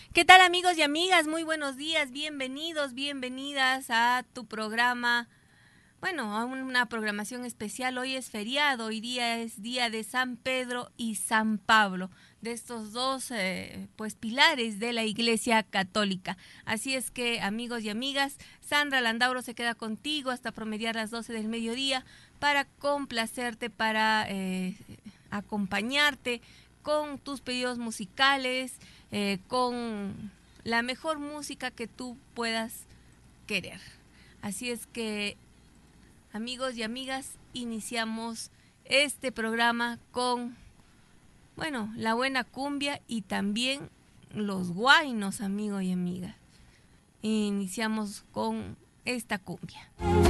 ¿Qué tal amigos y amigas? Muy buenos días, bienvenidos, bienvenidas a tu programa, bueno, a una programación especial. Hoy es feriado, hoy día es día de San Pedro y San Pablo, de estos dos pues pilares de la Iglesia Católica. Así es que amigos y amigas, Sandra Landauro se queda contigo hasta promediar las 12 del mediodía para complacerte, para acompañarte con tus pedidos musicales, con la mejor música que tú puedas querer. Así es que, amigos y amigas, iniciamos este programa con, bueno, la buena cumbia y también los guainos, amigos y amigas. Iniciamos con esta cumbia.